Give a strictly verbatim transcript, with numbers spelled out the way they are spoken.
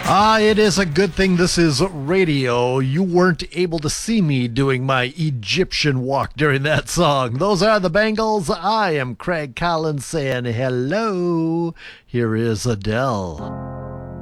Ah, it is a good thing this is radio. You weren't able to see me doing my Egyptian walk during that song. Those are the Bangles. I am Craig Collins saying hello. Here is Adele.